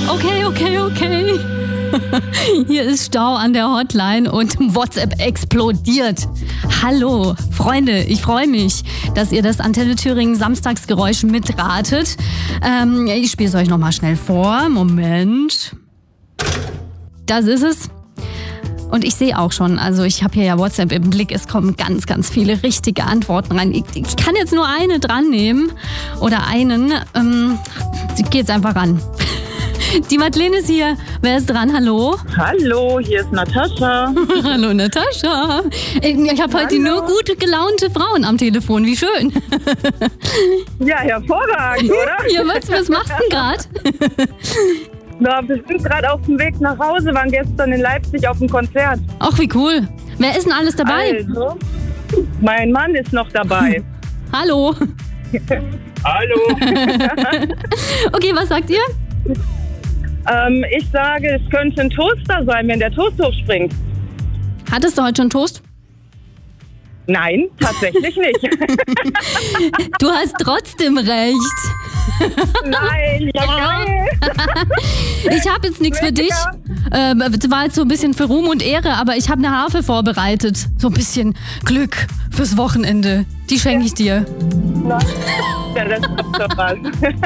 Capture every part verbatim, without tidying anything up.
Okay, okay, okay. Hier ist Stau an der Hotline und WhatsApp explodiert. Hallo, Freunde, ich freue mich, dass ihr das Antenne Thüringen Samstagsgeräusch mitratet. Ähm, ich spiele es euch nochmal schnell vor. Moment. Das ist es. Und ich sehe auch schon, also ich habe hier ja WhatsApp im Blick, es kommen ganz, ganz viele richtige Antworten rein. Ich, ich kann jetzt nur eine dran nehmen oder einen. Ähm, ich gehe jetzt einfach ran. Die Madeleine ist hier. Wer ist dran? Hallo? Hallo, hier ist Natascha. Hallo Natascha. Ich habe heute nur gut gelaunte Frauen am Telefon. Wie schön. Ja, hervorragend, oder? Ja, was, was machst du denn gerade? Na, wir sind gerade auf dem Weg nach Hause, waren gestern in Leipzig auf dem Konzert. Ach, wie cool. Wer ist denn alles dabei? Also, mein Mann ist noch dabei. Hallo. Hallo. Okay, was sagt ihr? Ähm, ich sage, es könnte ein Toaster sein, wenn der Toast hochspringt. Hattest du heute schon Toast? Nein, tatsächlich nicht. Du hast trotzdem recht. Nein, ja geil. Ich habe jetzt nichts für dich. Ähm, das war jetzt so ein bisschen für Ruhm und Ehre, aber ich habe eine Harfe vorbereitet. So ein bisschen Glück fürs Wochenende. Die schenke ich dir. Ja, das ist doch was.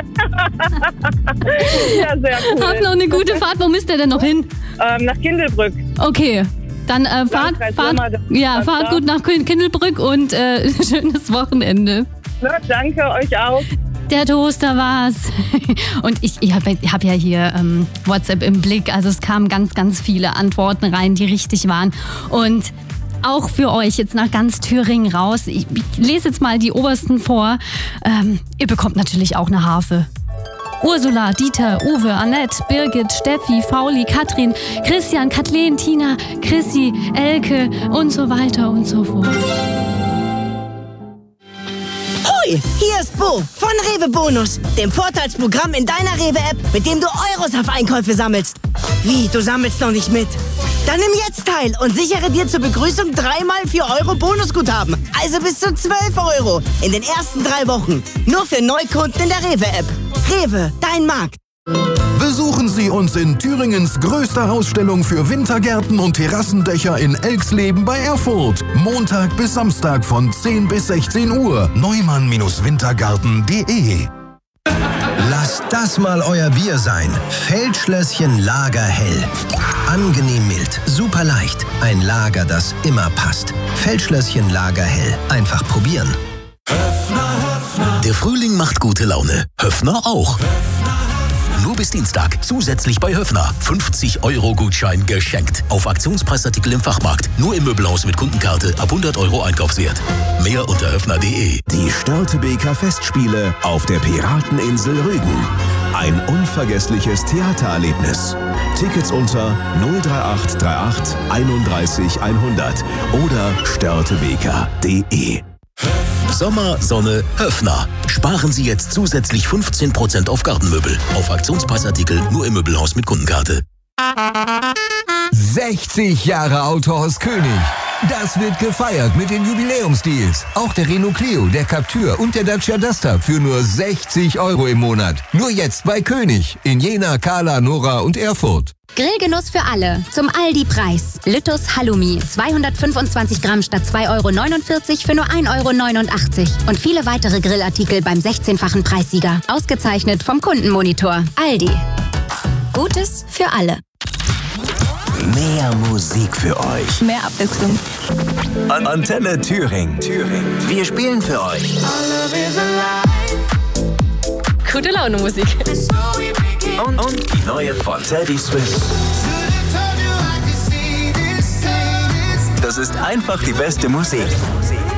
Ja, sehr cool. Hab noch eine gute Fahrt. Wo müsst ihr denn noch hin? Ähm, nach Kindelbrück. Okay. Dann äh, fahrt, fahrt, ja, fahrt gut nach Kindelbrück und äh, schönes Wochenende. Na, danke, euch auch. Der Toaster war's. Und ich, ich habe hab ja hier ähm, WhatsApp im Blick. Also es kamen ganz, ganz viele Antworten rein, die richtig waren. Und auch für euch jetzt nach ganz Thüringen raus. Ich, ich lese jetzt mal die obersten vor. Ähm, ihr bekommt natürlich auch eine Harfe. Ursula, Dieter, Uwe, Annette, Birgit, Steffi, Fauli, Katrin, Christian, Kathleen, Tina, Chrissy, Elke und so weiter und so fort. Hoi, hier ist Bo von Rewe Bonus, dem Vorteilsprogramm in deiner Rewe-App, mit dem du Euros auf Einkäufe sammelst. Wie, du sammelst noch nicht mit? Dann nimm jetzt teil und sichere dir zur Begrüßung dreimal vier Euro Bonusguthaben. Also bis zu zwölf Euro in den ersten drei Wochen. Nur für Neukunden in der Rewe-App. Rewe, dein Markt. Besuchen Sie uns in Thüringens größter Ausstellung für Wintergärten und Terrassendächer in Elxleben bei Erfurt. Montag bis Samstag von zehn bis sechzehn Uhr. neumann Wintergarten punkt de. Lasst das mal euer Bier sein. Feldschlösschen Lager Hell. Angenehm mild, super leicht. Ein Lager, das immer passt. Feldschlösschen Lager Hell. Einfach probieren. Der Frühling macht gute Laune. Höffner auch. Nur bis Dienstag. Zusätzlich bei Höffner. fünfzig Euro Gutschein geschenkt. Auf Aktionspreisartikel im Fachmarkt. Nur im Möbelhaus mit Kundenkarte ab hundert Euro Einkaufswert. Mehr unter höffner punkt de. Die Störtebeker Festspiele auf der Pirateninsel Rügen. Ein unvergessliches Theatererlebnis. Tickets unter null drei acht drei acht einunddreißig hundert oder störtebeker punkt de. Sommer, Sonne, Höffner. Sparen Sie jetzt zusätzlich fünfzehn Prozent auf Gartenmöbel. Auf Aktionspreisartikel nur im Möbelhaus mit Kundenkarte. sechzig Jahre Autohaus König. Das wird gefeiert mit den Jubiläumsdeals. Auch der Renault Clio, der Captur und der Dacia Duster für nur sechzig Euro im Monat. Nur jetzt bei König in Jena, Kahla, Nora und Erfurt. Grillgenuss für alle. Zum Aldi-Preis. Lüttus Halloumi. zweihundertfünfundzwanzig Gramm statt zwei Euro neunundvierzig für nur ein Euro neunundachtzig. Und viele weitere Grillartikel beim sechzehnfachen Preissieger. Ausgezeichnet vom Kundenmonitor. Aldi. Gutes für alle. Mehr Musik für euch. Mehr Abwechslung. An Antenne Thüringen. Thüringen. Wir spielen für euch. Gute Laune Musik. Und, und die neue von Teddy Swims. Das ist einfach die beste Musik.